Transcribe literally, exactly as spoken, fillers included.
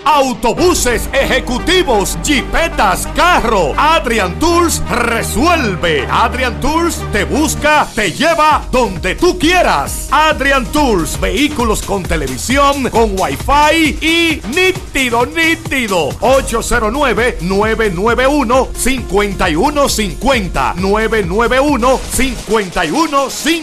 autobuses ejecutivos, jipetas, carro. Adrian Tools resuelve. Adrian Tools te busca, te lleva donde tú quieras. Adrian Tools, vehículos con televisión, con wifi y nítido, nítido. ocho cero nueve, nueve nueve uno, cinco uno cinco cero. nueve nueve uno, cinco uno cinco cero.